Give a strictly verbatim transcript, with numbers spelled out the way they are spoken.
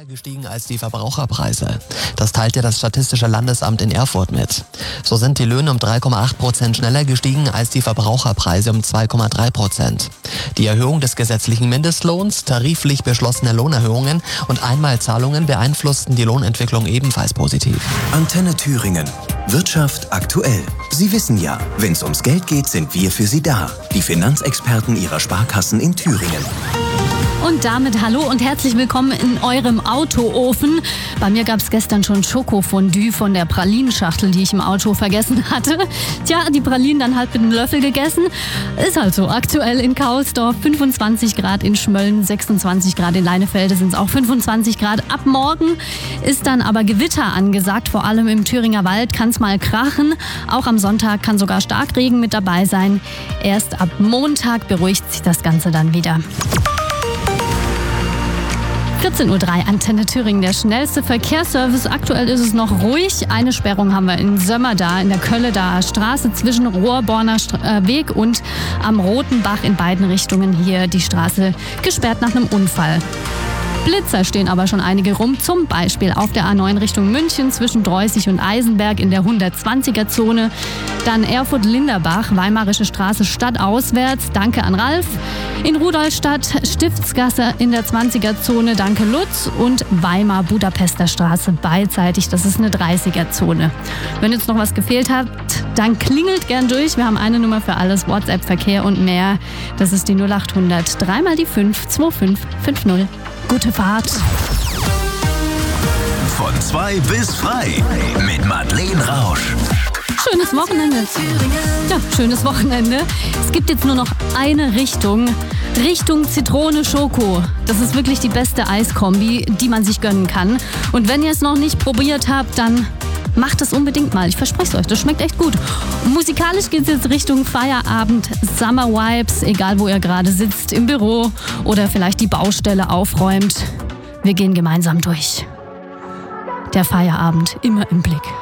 gestiegen als die Verbraucherpreise. Das teilte das Statistische Landesamt in Erfurt mit. So sind die Löhne um drei Komma acht Prozent schneller gestiegen als die Verbraucherpreise um zwei Komma drei Prozent. Die Erhöhung des gesetzlichen Mindestlohns, tariflich beschlossene Lohnerhöhungen und Einmalzahlungen beeinflussten die Lohnentwicklung ebenfalls positiv. Antenne Thüringen. Wirtschaft aktuell. Sie wissen ja, wenn es ums Geld geht, sind wir für Sie da. Die Finanzexperten Ihrer Sparkassen in Thüringen. Und damit hallo und herzlich willkommen in eurem Autoofen. Bei mir gab es gestern schon Schokofondue von der Pralinenschachtel, die ich im Auto vergessen hatte. Tja, die Pralinen dann halt mit einem Löffel gegessen. Ist halt so. Aktuell in Kaulsdorf fünfundzwanzig Grad, in Schmölln sechsundzwanzig Grad, in Leinefelde sind es auch fünfundzwanzig Grad. Ab morgen ist dann aber Gewitter angesagt. Vor allem im Thüringer Wald kann es mal krachen. Auch am Sonntag kann sogar Starkregen mit dabei sein. Erst ab Montag beruhigt sich das Ganze dann wieder. vierzehn Uhr drei, Antenne Thüringen, der schnellste Verkehrsservice. Aktuell ist es noch ruhig. Eine Sperrung haben wir in Sömmerda, in der Kölledaer Straße zwischen Rohrborner Weg und am Roten Bach in beiden Richtungen hier die Straße gesperrt nach einem Unfall. Blitzer stehen aber schon einige rum, zum Beispiel auf der A neun Richtung München zwischen Dreußig und Eisenberg in der hundertzwanziger Zone. Dann Erfurt-Linderbach, Weimarische Straße stadtauswärts, danke an Ralf. In Rudolstadt, Stiftsgasse in der zwanziger Zone, danke Lutz. Und Weimar-Budapester Straße beidseitig, das ist eine dreißiger Zone. Wenn jetzt noch was gefehlt hat, dann klingelt gern durch. Wir haben eine Nummer für alles, WhatsApp, Verkehr und mehr. Das ist die null acht hundert, dreimal die fünf, zwei fünf fünf null. Gute Fahrt. Von zwei bis frei mit Madeleine Rausch. Schönes Wochenende. Ja, schönes Wochenende. Es gibt jetzt nur noch eine Richtung. Richtung Zitrone Schoko. Das ist wirklich die beste Eiskombi, die man sich gönnen kann. Und wenn ihr es noch nicht probiert habt, dann macht es unbedingt mal. Ich verspreche es euch, das schmeckt echt gut. Musikalisch geht es jetzt Richtung Feierabend, Summer Vibes, egal wo ihr gerade sitzt, im Büro oder vielleicht die Baustelle aufräumt. Wir gehen gemeinsam durch. Der Feierabend immer im Blick.